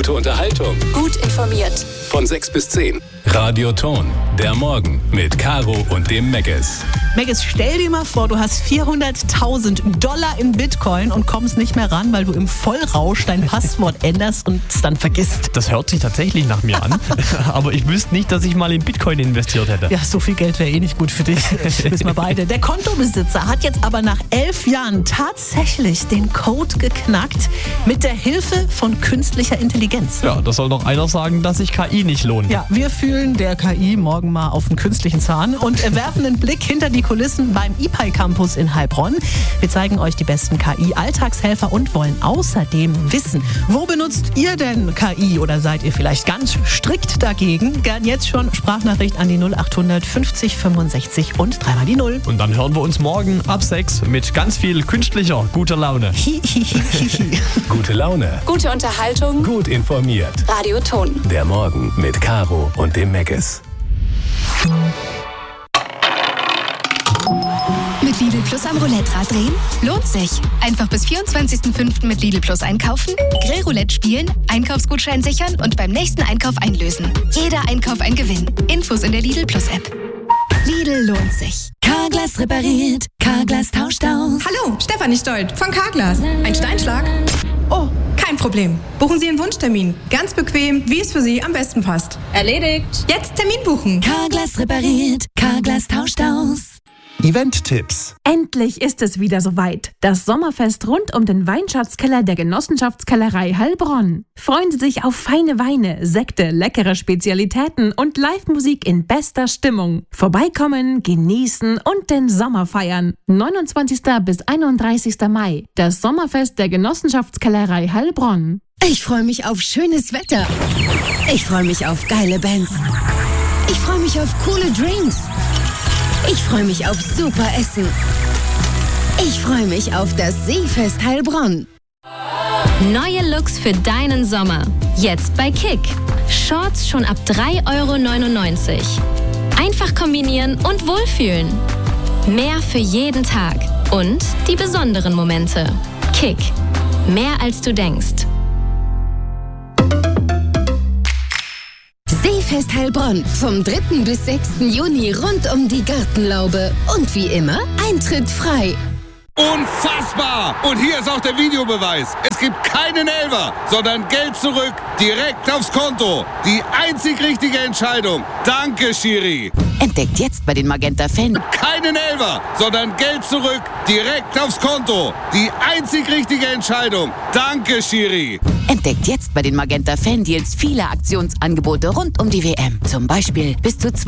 Gute Unterhaltung. Gut informiert. Von 6 bis 10. Radio Ton. Der Morgen mit Caro und dem Megges. Megges, stell dir mal vor, du hast $400.000 in Bitcoin und kommst nicht mehr ran, weil du im Vollrausch dein Passwort änderst und es dann vergisst. Das hört sich tatsächlich nach mir an, aber ich wüsste nicht, dass ich mal in Bitcoin investiert hätte. Ja, so viel Geld wäre eh nicht gut für dich. Wissen wir beide. Der Kontobesitzer hat jetzt aber nach 11 Jahren tatsächlich den Code geknackt mit der Hilfe von künstlicher Intelligenz. Ja, das soll doch einer sagen, dass sich KI nicht lohnt. Ja, wir fühlen der KI morgen mal auf den künstlichen Zahn und werfen einen Blick hinter die Kulissen beim IPAI Campus in Heilbronn. Wir zeigen euch die besten KI-Alltagshelfer und wollen außerdem wissen, wo benutzt ihr denn KI oder seid ihr vielleicht ganz strikt dagegen? Gern jetzt schon Sprachnachricht an die 0800 50 65 und 3 mal die 0. Und dann hören wir uns morgen ab 6 mit ganz viel künstlicher guter Laune. Gute Laune. Gute Unterhaltung. Gut informiert. Radio Ton. Der Morgen mit Caro und dem Megges. Mit Lidl Plus am Roulette-Rad drehen? Lohnt sich. Einfach bis 24.05. mit Lidl Plus einkaufen, Grillroulette spielen, Einkaufsgutschein sichern und beim nächsten Einkauf einlösen. Jeder Einkauf ein Gewinn. Infos in der Lidl Plus App. Lidl lohnt sich. Carglass repariert, Carglass tauscht aus. Hallo, Stefanie Stolt von Carglass. Ein Steinschlag? Oh, kein Problem. Buchen Sie Ihren Wunschtermin. Ganz bequem, wie es für Sie am besten passt. Erledigt. Jetzt Termin buchen. Carglass repariert, Carglass tauscht aus. Event-Tipps. Endlich ist es wieder soweit. Das Sommerfest rund um den Weinschatzkeller der Genossenschaftskellerei Heilbronn. Freuen Sie sich auf feine Weine, Sekte, leckere Spezialitäten und Live-Musik in bester Stimmung. Vorbeikommen, genießen und den Sommer feiern. 29. bis 31. Mai. Das Sommerfest der Genossenschaftskellerei Heilbronn. Ich freue mich auf schönes Wetter. Ich freue mich auf geile Bands. Ich freue mich auf coole Drinks. Ich freue mich auf super Essen. Ich freue mich auf das Seefest Heilbronn. Neue Looks für deinen Sommer. Jetzt bei Kick. Shorts schon ab 3,99 €. Einfach kombinieren und wohlfühlen. Mehr für jeden Tag. Und die besonderen Momente. Kick. Mehr als du denkst. Seefest Heilbronn. Vom 3. bis 6. Juni rund um die Gartenlaube. Und wie immer, Eintritt frei. Unfassbar! Und hier ist auch der Videobeweis. Es gibt keinen Elfer, sondern Geld zurück, direkt aufs Konto. Die einzig richtige Entscheidung. Danke, Schiri. Entdeckt jetzt bei den Magenta Fan. Keinen Elfer, sondern Geld zurück, direkt aufs Konto. Die einzig richtige Entscheidung. Danke, Schiri. Entdeckt jetzt bei den Magenta Fan Deals viele Aktionsangebote rund um die WM. Zum Beispiel bis zu